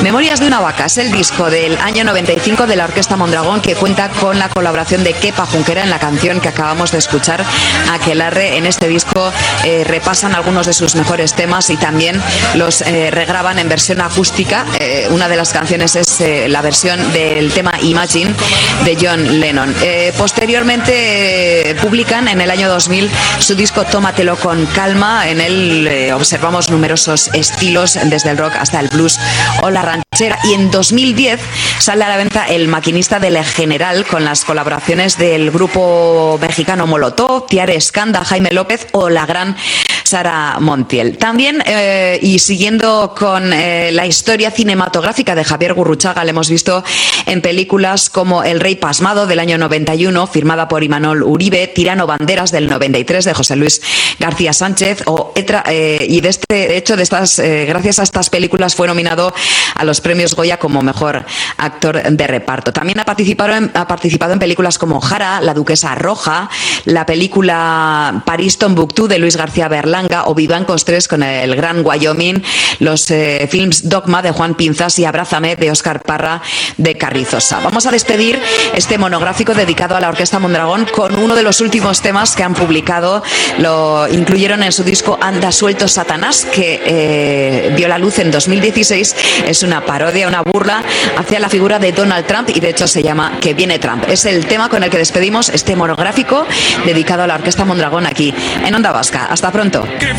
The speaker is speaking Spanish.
Memorias de una vaca es el disco del año 95 de la Orquesta Mondragón, que cuenta con la colaboración de Kepa Junquera en la canción que acabamos de escuchar, Aquelarre. En este disco repasan algunos de sus mejores temas y también los regraban en versión acústica. Una de las canciones es la versión del tema Imagine de John Lennon. Posteriormente publican en el año 2000 su disco Tómatelo con calma. En él observamos numerosos estilos, desde el rock hasta el blues o la ranchera, y en 2010 sale a la venta El maquinista del General, con las colaboraciones del grupo mexicano Molotov, Tiare Escanda, Jaime López o la gran Sara Montiel. También, y siguiendo con la historia cinematográfica de Javier Gurruchaga, le hemos visto en películas como El Rey Pasmado del año 91, firmada por Imanol Uribe, Tirano Banderas del 93 de José Luis García Sánchez, o y gracias a estas películas fue nominado a los premios Goya como mejor actor de reparto. También ha participado en películas como Jara, La Duquesa Roja, la película París Tombuctú de Luis García Berlanga o Vivancos 3 con el Gran Wyoming, los films Dogma de Juan Pinzas y Abrázame de Óscar Parra de Carrizosa. Vamos a despedir este monográfico dedicado a la Orquesta Mondragón con uno de los últimos temas que han publicado. Lo incluyeron en su disco Anda Suelto Satanás, que vio la luz en 2016. Es una parodia, una burla hacia la figura de Donald Trump, y de hecho se llama Que viene Trump. Es el tema con el que despedimos este monográfico dedicado a la Orquesta Mondragón aquí en Onda Vasca. Hasta pronto.